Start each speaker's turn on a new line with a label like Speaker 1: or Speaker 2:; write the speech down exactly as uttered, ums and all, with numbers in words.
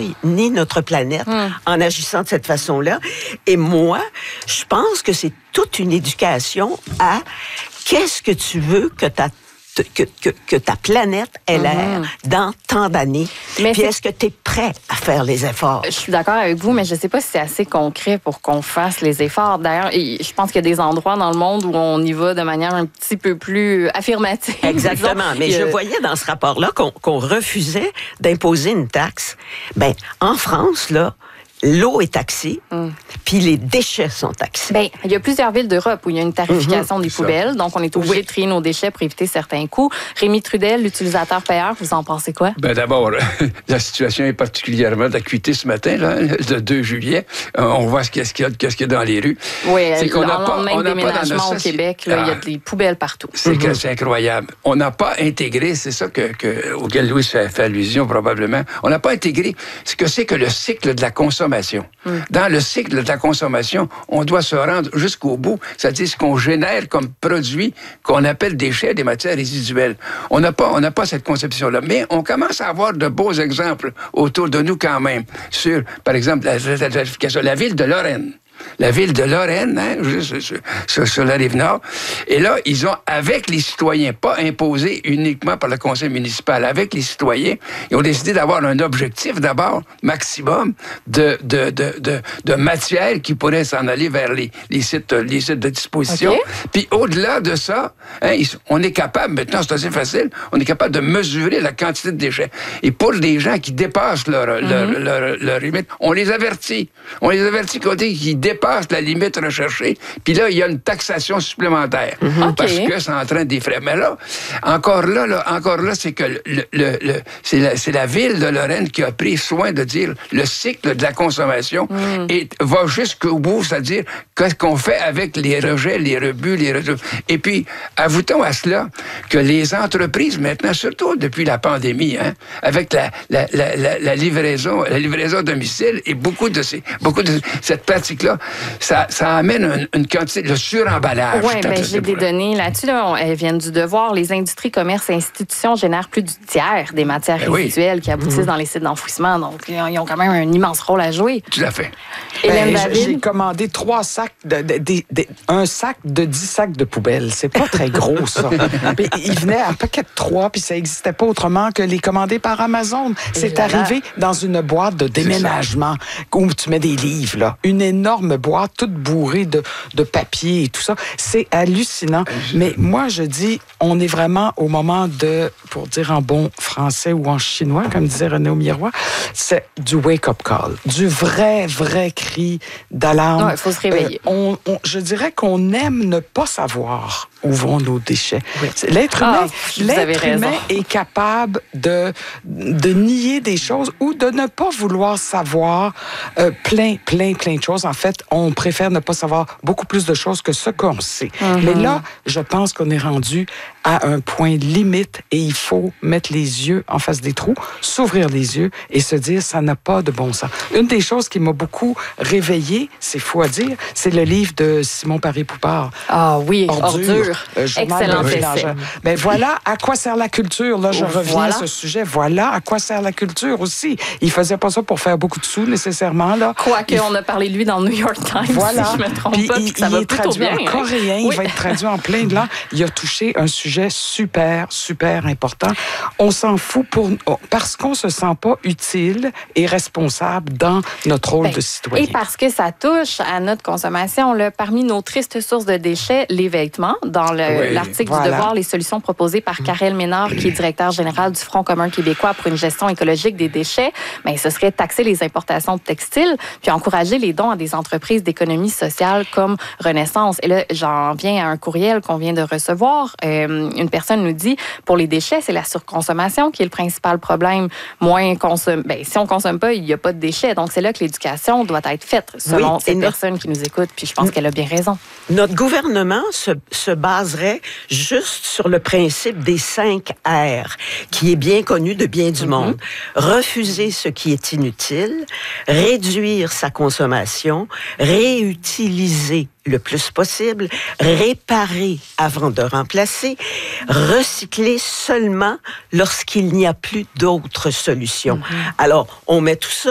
Speaker 1: portefeuille ni notre planète mm. en agissant de cette façon-là. Et moi, je pense que c'est toute une éducation à qu'est-ce que tu veux que ta Que, que, que ta planète ait l'air mm-hmm. dans tant d'années. Mais puis est-ce que tu es prêt à faire les efforts?
Speaker 2: Je suis d'accord avec vous, mais je ne sais pas si c'est assez concret pour qu'on fasse les efforts. D'ailleurs, je pense qu'il y a des endroits dans le monde où on y va de manière un petit peu plus affirmative.
Speaker 1: Exactement. Mais je voyais dans ce rapport-là qu'on, qu'on refusait d'imposer une taxe. Ben, en France, là, l'eau est taxée, mm. puis les déchets sont taxés.
Speaker 2: Bien, il y a plusieurs villes d'Europe où il y a une tarification mm-hmm. des poubelles, donc on est obligé oui. de trier nos déchets pour éviter certains coûts. Rémi Trudel, l'utilisateur payeur, vous en pensez quoi?
Speaker 3: Bien, d'abord, la situation est particulièrement d'acuité ce matin, là, le deux juillet. On voit ce qu'il y a, qu'est-ce qu'il y a dans les rues.
Speaker 2: Oui, c'est qu'on n'a pas, on déménagement au Québec, là, ah, il y a des poubelles partout.
Speaker 3: C'est, mm-hmm. c'est incroyable. On n'a pas intégré, c'est ça que, que, auquel Louis fait, fait allusion probablement, on n'a pas intégré ce que c'est que le cycle de la consommation. Mm. Dans le cycle de la consommation, on doit se rendre jusqu'au bout, c'est-à-dire ce qu'on génère comme produit qu'on appelle déchets, des matières résiduelles. On n'a pas, on n'a pas cette conception-là, mais on commence à avoir de beaux exemples autour de nous quand même sur, par exemple, la, la, la, la ville de Lorraine. La ville de Lorraine, hein, juste sur, sur, sur la rive nord. Et là, ils ont, avec les citoyens, pas imposé uniquement par le conseil municipal, avec les citoyens, ils ont décidé d'avoir un objectif, d'abord, maximum, de, de, de, de, de matière qui pourrait s'en aller vers les, les, sites, les sites de disposition. Okay. Puis au-delà de ça, hein, ils, on est capable, maintenant c'est assez facile, on est capable de mesurer la quantité de déchets. Et pour les gens qui dépassent leur, mm-hmm. leur, leur, leur, leur limite, on les avertit. On les avertit côté qui dépasse la limite recherchée, puis là, il y a une taxation supplémentaire, mm-hmm. parce okay. que c'est en train d'effrayer. Mais là, encore là, là encore là, c'est que le, le, le, c'est, la, c'est la ville de Lorraine qui a pris soin de dire le cycle de la consommation mm. et va jusqu'au bout, c'est-à-dire qu'est-ce qu'on fait avec les rejets, les rebuts, les rejets. Et puis, ajoutons à cela que les entreprises, maintenant, surtout depuis la pandémie, hein, avec la, la, la, la, la livraison, la livraison à domicile et beaucoup de ces, beaucoup de cette pratique-là, Ça, ça amène une, une quantité de suremballage.
Speaker 2: Oui, bien, j'ai des données là-dessus. Là, elles viennent du devoir. Les industries, commerces et institutions génèrent plus du tiers des matières ben résiduelles oui. qui aboutissent mmh. dans les sites d'enfouissement. Donc, ils ont quand même un immense rôle à jouer.
Speaker 3: Tout à fait.
Speaker 4: Ben, j'ai commandé trois sacs, de, de, de, de, un sac de dix sacs de poubelle. C'est pas très gros, ça. Puis, il venait un paquet de trois, puis ça n'existait pas autrement que les commander par Amazon. C'est et arrivé dans une boîte de déménagement où tu mets des livres, là. Une énorme boîte toute bourrée de, de papier et tout ça. C'est hallucinant. Mais moi, je dis, on est vraiment au moment de, pour dire en bon français ou en chinois, comme disait René Aumirois, c'est du wake-up call. Du vrai, vrai cri d'alarme.
Speaker 2: Il faut se réveiller.
Speaker 4: Euh, on, on, je dirais qu'on aime ne pas savoir où vont nos déchets. Oui. L'être humain, ah, l'être humain est capable de, de nier des choses ou de ne pas vouloir savoir euh, plein, plein, plein de choses. En fait, on préfère ne pas savoir beaucoup plus de choses que ce qu'on sait. Mm-hmm. Mais là, je pense qu'on est rendu à un point limite et il faut mettre les yeux en face des trous, s'ouvrir les yeux et se dire ça n'a pas de bon sens. Une des choses qui m'a beaucoup réveillée, c'est fou à dire, c'est le livre de Simon Paré-Poupard.
Speaker 2: Ah oui, Ordure. Ordure.
Speaker 4: Euh,
Speaker 2: Excellent essai.
Speaker 4: Ben voilà à quoi sert la culture. Là, je reviens
Speaker 2: voilà.
Speaker 4: à ce sujet. Voilà à quoi sert la culture aussi. Il faisait pas ça pour faire beaucoup de sous nécessairement là.
Speaker 2: Quoique il... on a parlé de lui dans le New York Times,
Speaker 4: voilà.
Speaker 2: si je me trompe
Speaker 4: puis
Speaker 2: pas,
Speaker 4: il,
Speaker 2: ça
Speaker 4: il
Speaker 2: va
Speaker 4: est
Speaker 2: plutôt
Speaker 4: traduit
Speaker 2: bien,
Speaker 4: en
Speaker 2: hein?
Speaker 4: coréen.
Speaker 2: Oui.
Speaker 4: Il va être traduit en plein de langues. Il a touché un sujet super, super important. On s'en fout pour parce qu'on se sent pas utile et responsable dans notre rôle
Speaker 2: ben,
Speaker 4: de citoyen.
Speaker 2: Et parce que ça touche à notre consommation. Là, parmi nos tristes sources de déchets, les vêtements. Dans le, oui, l'article voilà. du Devoir, les solutions proposées par Karel Ménard, qui est directeur général du Front commun québécois pour une gestion écologique des déchets, ben, ce serait taxer les importations de textiles, puis encourager les dons à des entreprises d'économie sociale comme Renaissance. Et là, j'en viens à un courriel qu'on vient de recevoir. Euh, une personne nous dit, pour les déchets, c'est la surconsommation qui est le principal problème. Moins consomme, ben, si on consomme pas, il n'y a pas de déchets. Donc, c'est là que l'éducation doit être faite, selon oui, cette notre... personne qui nous écoute. Puis je pense qu'elle a bien raison.
Speaker 1: Notre gouvernement se, se baserait juste sur le principe des cinq R, qui est bien connu de bien du monde. Mm-hmm. Refuser ce qui est inutile, réduire sa consommation, réutiliser le plus possible, réparer avant de remplacer, recycler seulement lorsqu'il n'y a plus d'autres solutions. Mm-hmm. Alors, on met tout ça